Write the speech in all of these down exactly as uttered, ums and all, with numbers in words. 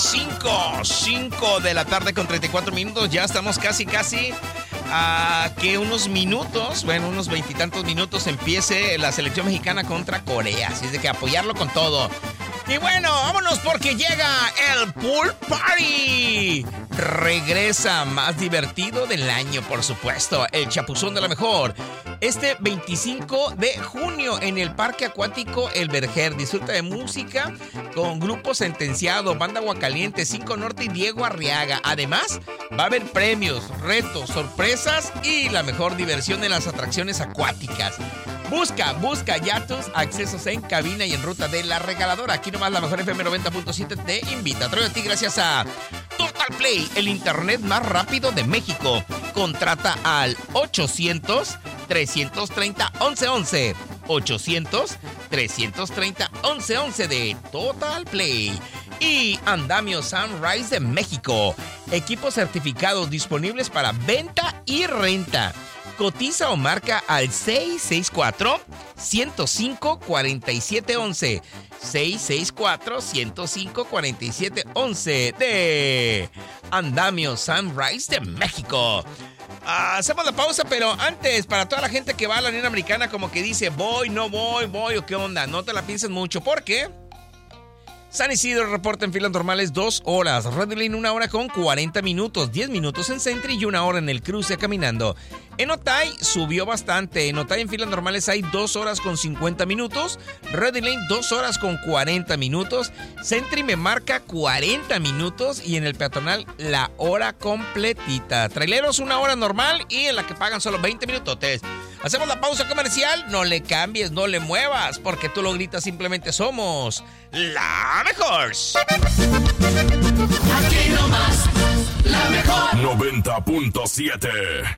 cinco, cinco de la tarde con treinta y cuatro minutos. Ya estamos casi, casi a que unos minutos, bueno, unos veintitantos minutos empiece la selección mexicana contra Corea. Así es de que apoyarlo con todo. Y bueno, vámonos porque llega el Pool Party. Regresa más divertido del año, por supuesto. El Chapuzón de la Mejor. Este veinticinco de junio en el Parque Acuático El Verger. Disfruta de música con Grupo Sentenciado, Banda Aguacaliente, Cinco Norte y Diego Arriaga. Además, va a haber premios, retos, sorpresas y la mejor diversión en las atracciones acuáticas. Busca, busca ya tus accesos en cabina y en ruta de La Regaladora. Aquí nomás la mejor F M noventa punto siete te invita. Trae a ti gracias a Total Play, el internet más rápido de México. Contrata al ochocientos, trescientos treinta, once once. ochocientos, trescientos treinta, once once de Total Play. Y Andamio Sunrise de México. Equipos certificados disponibles para venta y renta. Cotiza o marca al seis seis cuatro, uno cero cinco, cuatro siete uno uno. seis seis cuatro, uno cero cinco, cuatro siete uno uno de Andamio Sunrise de México. Ah, hacemos la pausa, pero antes, para toda la gente que va a la Unión Americana, como que dice, voy, no voy, voy, o qué onda, no te la pienses mucho, porque San Isidro reporta en filas normales dos horas, Red Lane una hora con cuarenta minutos, diez minutos en Sentry y una hora en el cruce caminando. En Otay subió bastante, en Otay en filas normales hay dos horas con cincuenta minutos, Red Lane dos horas con cuarenta minutos, Sentry me marca cuarenta minutos y en el peatonal la hora completita. Traileros una hora normal y en la que pagan solo veinte minutotes. Hacemos la pausa comercial, no le cambies, no le muevas, porque tú lo gritas, simplemente somos la mejor. Aquí nomás, la mejor. noventa punto siete.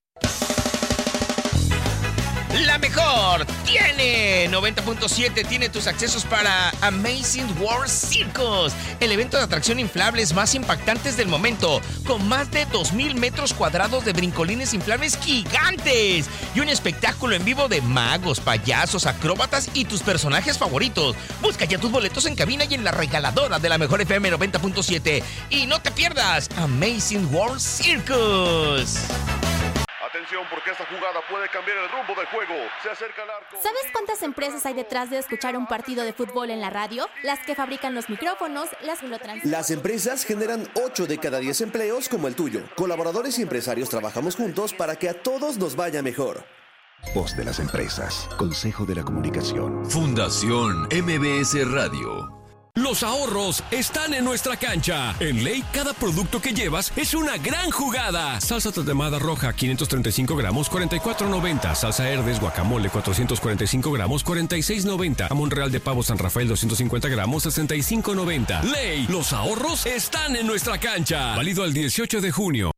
La mejor tiene noventa punto siete, tiene tus accesos para Amazing World Circus, el evento de atracción inflables más impactantes del momento, con más de dos mil metros cuadrados de brincolines inflables gigantes y un espectáculo en vivo de magos, payasos, acróbatas y tus personajes favoritos. Busca ya tus boletos en cabina y en la regaladora de la mejor F M noventa punto siete y no te pierdas Amazing World Circus. Atención, porque esta jugada puede cambiar el rumbo del juego. Se acerca el arco. ¿Sabes cuántas empresas hay detrás de escuchar un partido de fútbol en la radio? Las que fabrican los micrófonos, las que lo transmiten. Las empresas generan ocho de cada diez empleos como el tuyo. Colaboradores y empresarios trabajamos juntos para que a todos nos vaya mejor. Voz de las empresas. Consejo de la Comunicación. Fundación M B S Radio. Los ahorros están en nuestra cancha. En Ley, cada producto que llevas es una gran jugada. Salsa tatemada roja, quinientos treinta y cinco gramos, cuarenta y cuatro noventa. Salsa Herdes guacamole, cuatrocientos cuarenta y cinco gramos, cuarenta y seis noventa. Jamón real de pavo San Rafael, doscientos cincuenta gramos, sesenta y cinco noventa. Ley, los ahorros están en nuestra cancha. Válido al dieciocho de junio.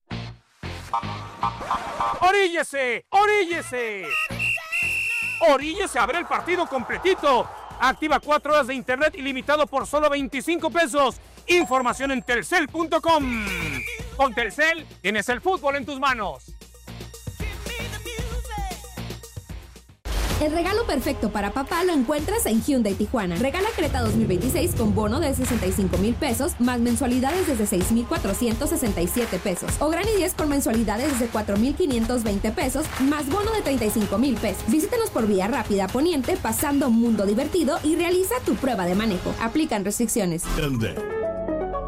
¡Oríllese! ¡Oríllese! ¡Oríllese a ver el partido completito! Activa cuatro horas de internet ilimitado por solo veinticinco pesos. Información en telcel punto com. Con Telcel tienes el fútbol en tus manos. El regalo perfecto para papá lo encuentras en Hyundai Tijuana. Regala Creta dos mil veintiséis con bono de sesenta y cinco mil pesos, más mensualidades desde seis mil cuatrocientos sesenta y siete pesos. O Gran i diez con mensualidades desde cuatro mil quinientos veinte pesos, más bono de treinta y cinco mil pesos. Visítanos por Vía Rápida Poniente, pasando Mundo Divertido y realiza tu prueba de manejo. Aplican restricciones. Hyundai.